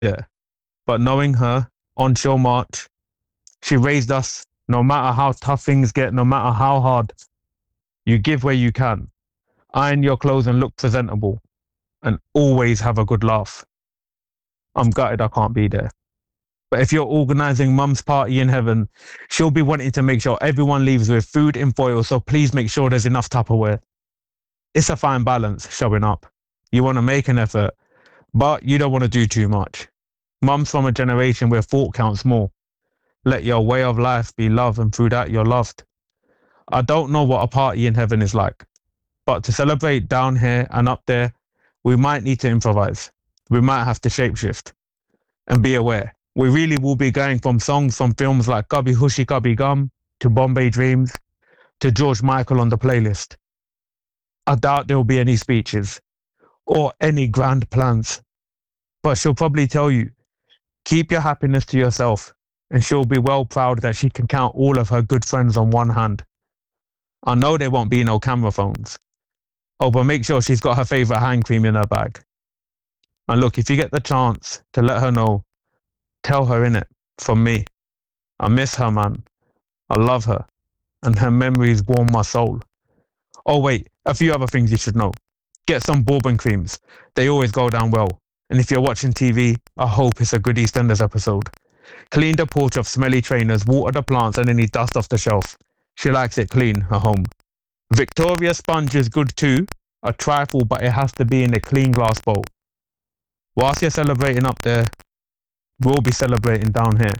Yeah. But knowing her, onshore march, she raised us no matter how tough things get, no matter how hard. You give where you can. Iron your clothes and look presentable. And always have a good laugh. I'm gutted I can't be there. But if you're organising mum's party in heaven, she'll be wanting to make sure everyone leaves with food in foil, so please make sure there's enough Tupperware. It's a fine balance showing up. You want to make an effort, but you don't want to do too much. Mum's from a generation where thought counts more. Let your way of life be love, and through that you're loved. I don't know what a party in heaven is like, but to celebrate down here and up there, we might need to improvise. We might have to shapeshift. And be aware, we really will be going from songs from films like Gubby Hushy Gubby Gum to Bombay Dreams to George Michael on the playlist. I doubt there will be any speeches or any grand plans, but she'll probably tell you, keep your happiness to yourself, and she'll be well proud that she can count all of her good friends on one hand. I know there won't be no camera phones. Oh, but make sure she's got her favourite hand cream in her bag. And look, if you get the chance to let her know, tell her innit, from me. I miss her, man. I love her. And her memories warm my soul. Oh wait, a few other things you should know. Get some bourbon creams. They always go down well. And if you're watching TV, I hope it's a good EastEnders episode. Clean the porch of smelly trainers, water the plants and any dust off the shelf. She likes it clean, her home. Victoria sponge is good too. A trifle, but it has to be in a clean glass bowl. Whilst you're celebrating up there, we'll be celebrating down here.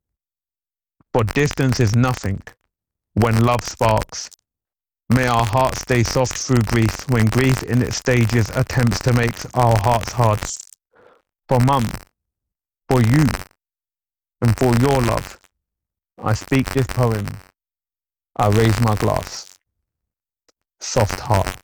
But distance is nothing when love sparks. May our hearts stay soft through grief when grief in its stages attempts to make our hearts hard. For mum, for you, and for your love, I speak this poem. I raise my glass. Soft heart.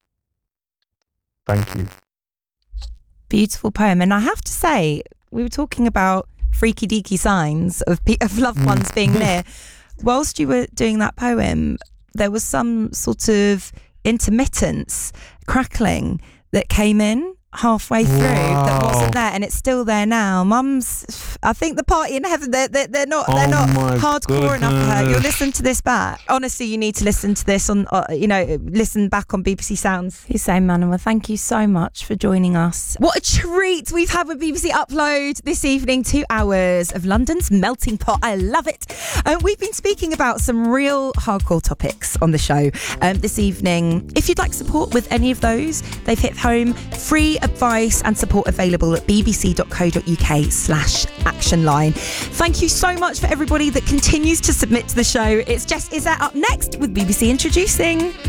Thank you. Beautiful poem. And I have to say, we were talking about freaky deaky signs of loved ones being near. Whilst you were doing that poem, there was some sort of intermittence, crackling that came in halfway through that wasn't there, and it's still there now. Mum's, I think the party in heaven, they're not hardcore enough for her. You'll listen to this back. Honestly, you need to listen to this on, listen back on BBC Sounds. Hussein Manawer, thank you so much for joining us. What a treat we've had with BBC Upload this evening. 2 hours of London's melting pot. I love it. We've been speaking about some real hardcore topics on the show this evening. If you'd like support with any of those, they've hit home. Free advice and support available at bbc.co.uk/actionline. Thank you so much for everybody that continues to submit to the show. It's Jess Izzet up next with BBC Introducing.